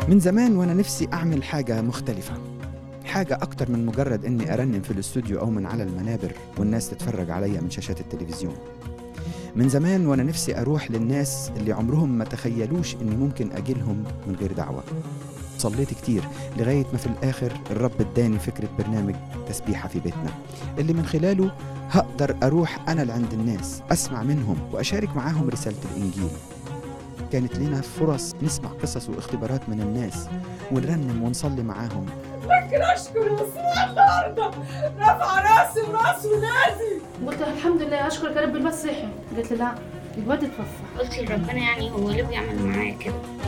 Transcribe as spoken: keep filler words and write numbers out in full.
من زمان وأنا نفسي أعمل حاجة مختلفة، حاجة أكتر من مجرد إني أرنم في الاستوديو أو من على المنابر والناس تتفرج عليا من شاشات التلفزيون. من زمان وأنا نفسي أروح للناس اللي عمرهم ما تخيلوش إني ممكن أجيلهم من غير دعوة. صليت كتير لغاية ما في الآخر الرب اداني فكرة برنامج تسبيحة في بيتنا، اللي من خلاله هقدر أروح أنا لعند الناس أسمع منهم وأشارك معاهم رسالة الإنجيل. كانت لنا فرص نسمع قصص واختبارات من الناس ونرنم ونصلي معاهم. لكن أشكر يسوع النهارده رفع راسي وراسه ونازل. قلت لها الحمد لله أشكرك يا رب المسيحي. قالت لي لا الواد اتوفى. قلت لربنا يعني هو ليه بيعمل معايا كده؟